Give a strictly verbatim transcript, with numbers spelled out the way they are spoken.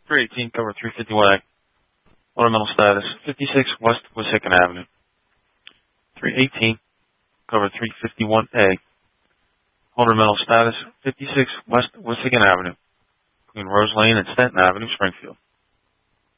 three eighteen, cover three fifty-one A. Ornamental status, fifty-six West Wissahickon Avenue. three eighteen, cover three fifty-one A. Ornamental status, fifty-six West Wissahickon Avenue, between Rose Lane and Stanton Avenue, Springfield.